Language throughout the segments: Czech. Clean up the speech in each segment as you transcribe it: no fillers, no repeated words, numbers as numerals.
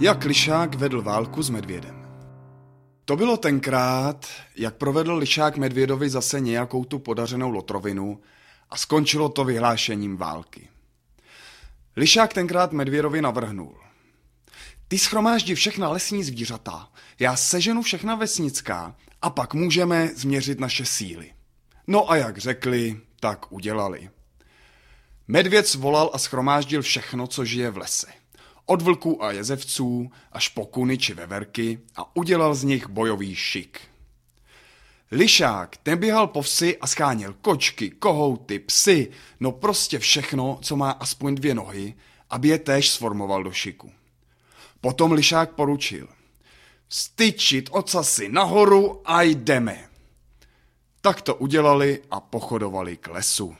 Jak Lišák vedl válku s medvědem. To bylo tenkrát, jak provedl Lišák medvědovi zase nějakou tu podařenou lotrovinu a skončilo to vyhlášením války. Lišák tenkrát medvědovi navrhnul: ty shromáždi všechna lesní zvířata, já seženu všechna vesnická a pak můžeme změřit naše síly. No a jak řekli, tak udělali. Medvěd svolal a shromáždil všechno, co žije v lese. Od vlků a jezevců až po kuny či veverky a udělal z nich bojový šik. Lišák ten běhal po vsi a scháněl kočky, kohouty, psy, no prostě všechno, co má aspoň 2 nohy, aby je též sformoval do šiku. Potom Lišák poručil: styčit ocasy nahoru a jdeme. Tak to udělali a pochodovali k lesu.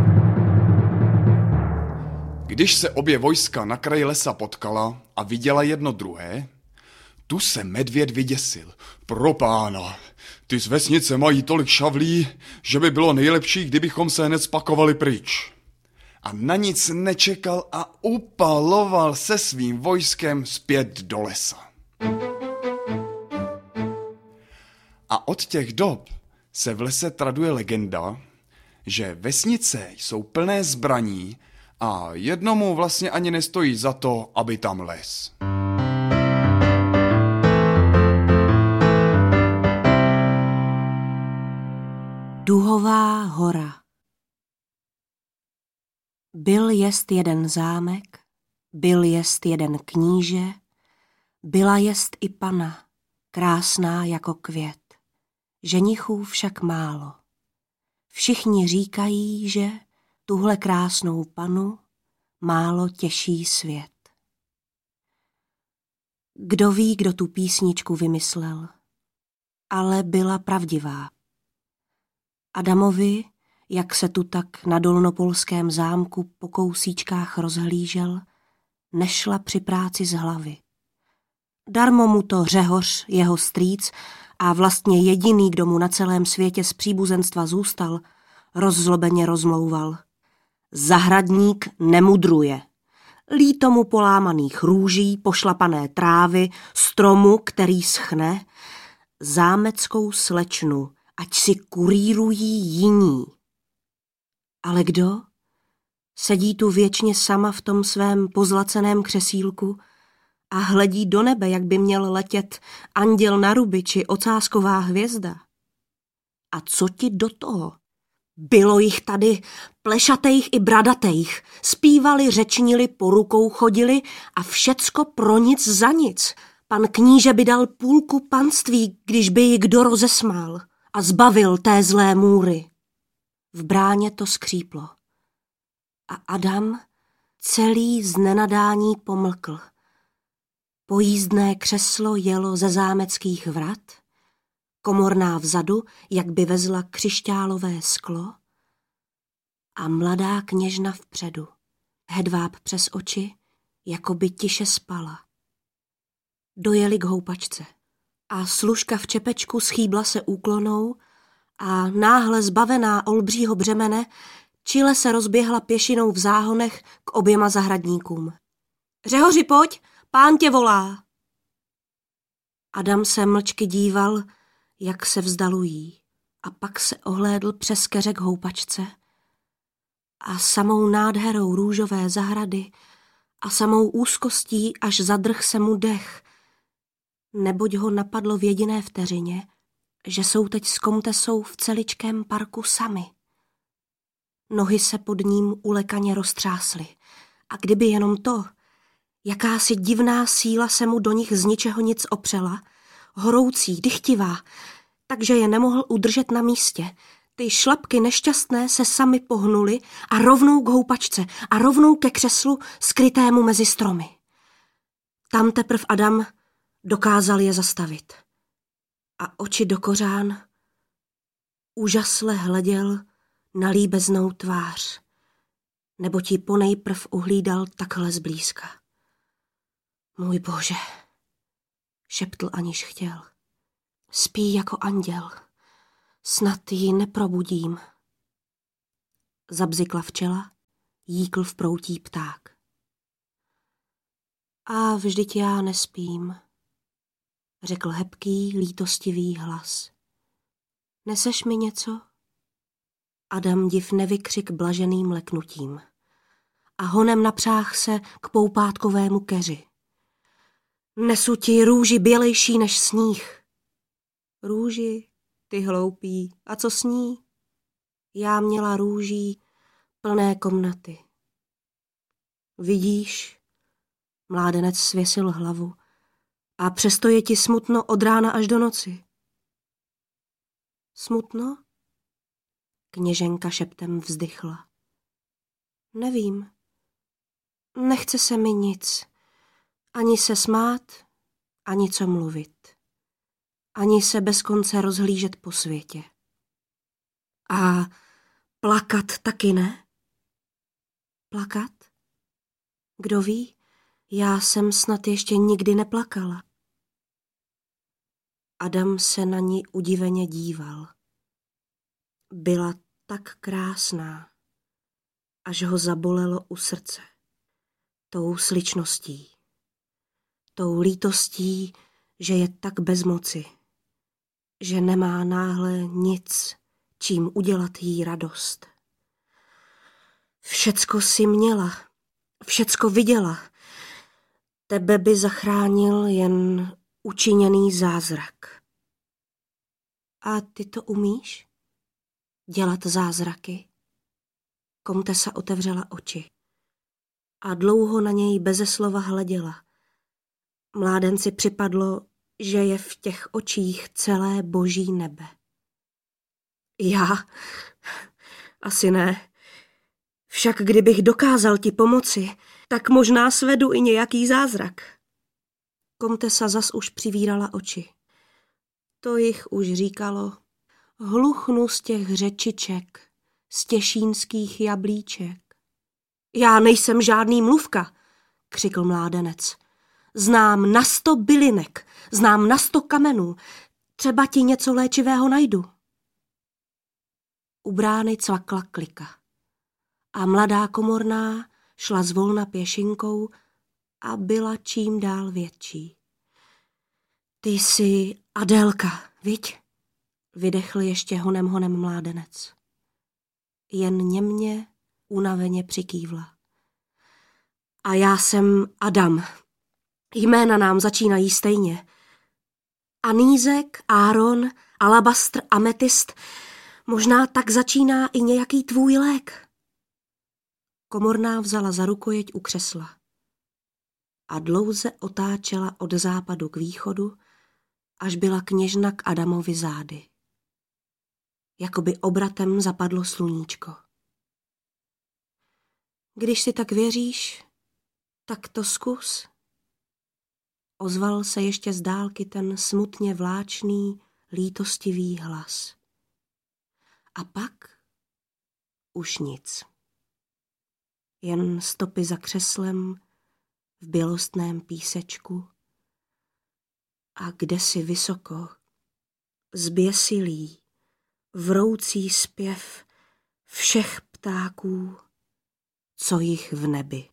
Když se obě vojska na kraji lesa potkala a viděla jedno druhé, tu se medvěd vyděsil. Pro pána, ty z vesnice mají tolik šavlí, že by bylo nejlepší, kdybychom se hned spakovali pryč. A na nic nečekal a upaloval se svým vojskem zpět do lesa. A od těch dob se v lese traduje legenda, že vesnice jsou plné zbraní a jednomu vlastně ani nestojí za to, aby tam les. Duhová hora. Byl jest jeden zámek, byl jest jeden kníže, byla jest i pana, krásná jako květ, ženichů však málo. Všichni říkají, že tuhle krásnou panu málo těší svět. Kdo ví, kdo tu písničku vymyslel, ale byla pravdivá. Adamovi, jak se tu tak na dolnopolském zámku po kousíčkách rozhlížel, nešla při práci z hlavy. Darmo mu to Řehoř, jeho strýc, a vlastně jediný, kdo mu na celém světě z příbuzenstva zůstal, rozzlobeně rozmlouval: zahradník nemudruje. Líto mu polámaných růží, pošlapané trávy, stromu, který schne, zámeckou slečnu, ať si kurýrují jiní. Ale kdo? Sedí tu věčně sama v tom svém pozlaceném křesílku a hledí do nebe, jak by měl letět anděl na ruby či ocásková hvězda. A co ti do toho? Bylo jich tady, plešatejch i bradatejch, zpívali, řečnili, po rukou chodili a všecko pro nic za nic. Pan kníže by dal půlku panství, když by ji kdo rozesmál a zbavil té zlé můry. V bráně to skříplo. A Adam celý z nenadání pomlkl. Pojízdné křeslo jelo ze zámeckých vrat, komorná vzadu, jak by vezla křišťálové sklo, a mladá kněžna vpředu, hedváb přes oči, jako by tiše spala. Dojeli k houpačce a služka v čepečku schýbla se úklonou a náhle zbavená olbřího břemene čile se rozběhla pěšinou v záhonech k oběma zahradníkům. Řehoři, pojď, pán tě volá. Adam se mlčky díval, jak se vzdalují, a pak se ohlédl přes keře k houpačce a samou nádherou růžové zahrady a samou úzkostí až zadrh se mu dech, neboť ho napadlo v jediné vteřině, že jsou teď s komtesou v celičkém parku sami. Nohy se pod ním ulekaně roztřásly a kdyby jenom to, jakási divná síla se mu do nich z ničeho nic opřela, horoucí, dychtivá, takže je nemohl udržet na místě. Ty šlapky nešťastné se sami pohnuly a rovnou k houpačce a rovnou ke křeslu skrytému mezi stromy. Tam teprv Adam dokázal je zastavit. A oči do kořán úžasle hleděl na líbeznou tvář, neboť ji ponejprv uhlídal takhle zblízka. Můj Bože, šeptl, aniž chtěl. Spí jako anděl, snad ji neprobudím. Zabzykla včela, jíkl v proutí pták. A vždyť já nespím, řekl hebký, lítostivý hlas. Neseš mi něco? Adam div nevykřik blaženým leknutím a honem napřáh se k poupátkovému keři. Nesu ti růži bělejší než sníh. Růži, ty hloupý, a co s ní? Já měla růží plné komnaty. Vidíš, mládenec svěsil hlavu, a přesto je ti smutno od rána až do noci. Smutno? Kněženka šeptem vzdychla. Nevím. Nechce se mi nic. Ani se smát, ani co mluvit. Ani se bez konce rozhlížet po světě. A plakat taky ne? Plakat? Kdo ví, já jsem snad ještě nikdy neplakala. Adam se na ní udiveně díval. Byla tak krásná, až ho zabolelo u srdce. Tou sličností, tou lítostí, že je tak bez moci, že nemá náhle nic, čím udělat jí radost. Všecko si měla, všecko viděla. Tebe by zachránil jen učiněný zázrak. A ty to umíš? Dělat zázraky? Komtesa otevřela oči a dlouho na něj beze slova hleděla. Mládenci připadlo, že je v těch očích celé boží nebe. Já? Asi ne. Však kdybych dokázal ti pomoci, tak možná svedu i nějaký zázrak. Komtesa zas už přivírala oči. To jich už říkalo. Hluchnu z těch řečiček, z těšínských jablíček. Já nejsem žádný mluvka, křikl mládenec. Znám na 100 bylinek, znám na 100 kamenů. Třeba ti něco léčivého najdu. U brány cvakla klika. A mladá komorná šla zvolna pěšinkou a byla čím dál větší. Ty jsi Adélka, viď? Vydechl ještě honem mládenec. Jen němně unaveně přikývla. A já jsem Adam. Jména nám začínají stejně. Anízek, Áron, alabastr, ametist. Možná tak začíná i nějaký tvůj lék. Komorná vzala za rukojeť u křesla a dlouze otáčela od západu k východu, až byla kněžna k Adamovi zády. Jakoby obratem zapadlo sluníčko. Když si tak věříš, tak to zkus. Ozval se ještě z dálky ten smutně vláčný, lítostivý hlas. A pak už nic. Jen stopy za křeslem v bělostném písečku a kdesi vysoko, zběsilý, vroucí zpěv všech ptáků, co jich v nebi.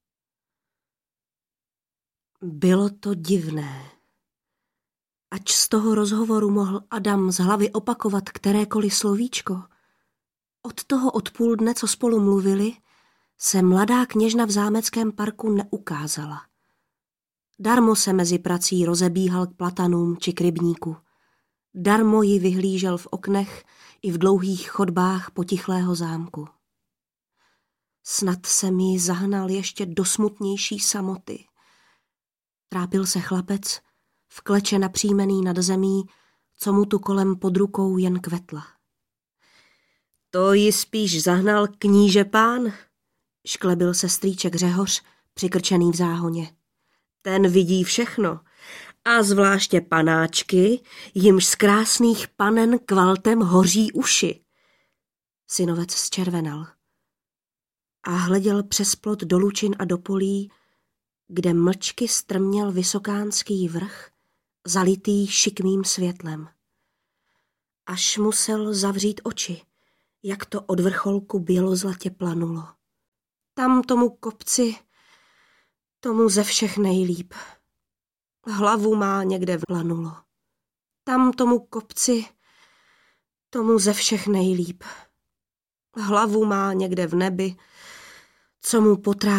Bylo to divné. Ač z toho rozhovoru mohl Adam z hlavy opakovat kterékoliv slovíčko, od toho odpoledne, co spolu mluvili, se mladá kněžna v zámeckém parku neukázala. Darmo se mezi prací rozebíhal k platanům či k rybníku. Darmo ji vyhlížel v oknech i v dlouhých chodbách potichlého zámku. Snad se mi zahnal ještě do smutnější samoty. Trápil se chlapec, v kleče napřímený nad zemí, co mu tu kolem pod rukou jen kvetla. To ji spíš zahnal kníže pán, šklebil se strýček Řehoř, přikrčený v záhoně. Ten vidí všechno, a zvláště panáčky, jimž z krásných panen kvaltem hoří uši. Synovec zčervenal a hleděl přes plot do lučin a do polí, kde mlčky strměl vysokánský vrch, zalitý šikmým světlem. Až musel zavřít oči, jak to od vrcholku bělozlatě planulo. Tam tomu kopci Tomu ze všech nejlíp. Hlavu má někde v lanulo. Tam tomu kopci, tomu ze všech nejlíp. Hlavu má někde v nebi, co mu potrá